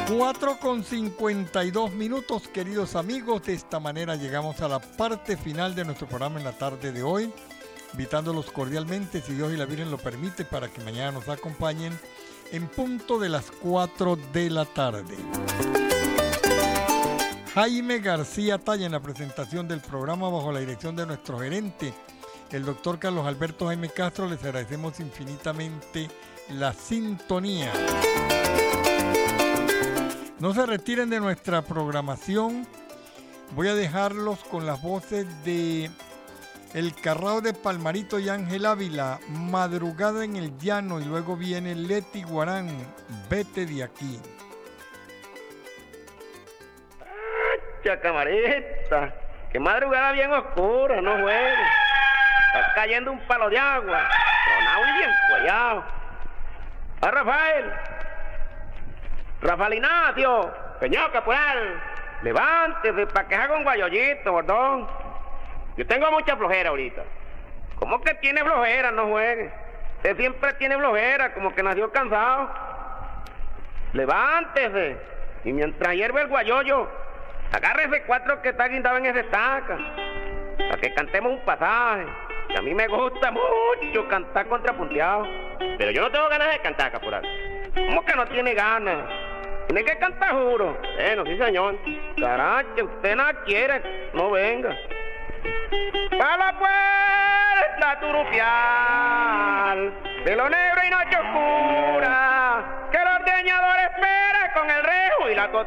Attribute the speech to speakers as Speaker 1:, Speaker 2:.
Speaker 1: 4:52, queridos amigos. De esta manera llegamos a la parte final de nuestro programa en la tarde de hoy, invitándolos cordialmente, si Dios y la Virgen lo permite, para que mañana nos acompañen en punto de las 4 de la tarde. Jaime García Talla en la presentación del programa bajo la dirección de nuestro gerente, el doctor Carlos Alberto Jaime Castro. Les agradecemos infinitamente la sintonía. No se retiren de nuestra programación. Voy a dejarlos con las voces de El Carrao de Palmarito y Ángel Ávila, Madrugada en el Llano, y luego viene Leti Guarán, Vete de aquí.
Speaker 2: ¡Acha, camarita! ¡Qué madrugada bien oscura! No juegues. Está cayendo un palo de agua, tronado y bien cuellado. ¡Ah, Rafael! Rafael Ignacio, señor Caporal, levántese para que haga un guayollito, bordón. Yo tengo mucha flojera ahorita. ¿Cómo que tiene flojera? No juegue. Usted siempre tiene flojera, como que nació cansado. Levántese, y mientras hierve el guayollo, agárrese 4 que está guindado en esa estaca, para que cantemos un pasaje. Que a mí me gusta mucho cantar contrapunteado. Pero yo no tengo ganas de cantar, Caporal. ¿Cómo que no tiene ganas? Tiene que cantar, juro. Bueno, sí, señor. Caracha, usted no quiere, no venga. ¡A la puerta turupial de lo negro y noche oscura!